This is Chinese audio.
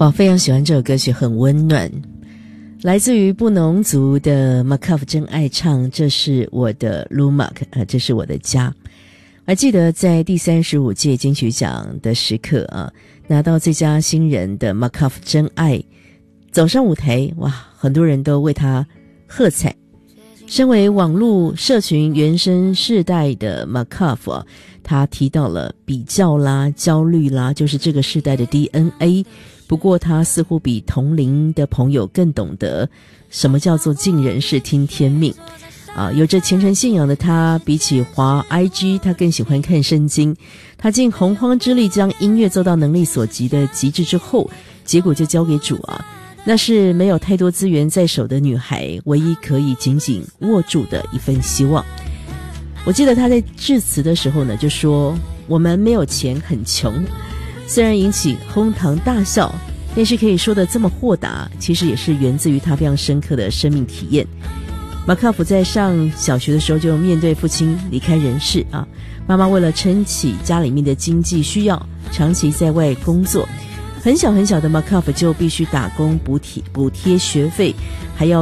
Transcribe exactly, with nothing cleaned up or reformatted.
哇，非常喜欢这首歌曲，很温暖，来自于布农族的 Makaf 真爱唱，这是我的 Lumak、呃、这是我的家。还记得在第三十五届金曲奖的时刻啊，拿到最佳新人的 Makaf 真爱走上舞台，哇，很多人都为他喝彩。身为网络社群原生世代的 Makaf 啊，他提到了比较啦、焦虑啦，就是这个世代的 D N A。不过他似乎比同龄的朋友更懂得什么叫做尽人事听天命啊！有着虔诚信仰的他，比起滑 I G， 他更喜欢看圣经。他尽洪荒之力将音乐做到能力所及的极致之后，结果就交给主啊！那是没有太多资源在手的女孩唯一可以紧紧握住的一份希望。我记得他在致辞的时候呢，就说我们没有钱，很穷。虽然引起哄堂大笑，但是可以说得这么豁达，其实也是源自于他非常深刻的生命体验。马卡夫在上小学的时候就面对父亲离开人世啊，妈妈为了撑起家里面的经济需要，长期在外工作。很小很小的马卡夫就必须打工补贴补贴学费，还要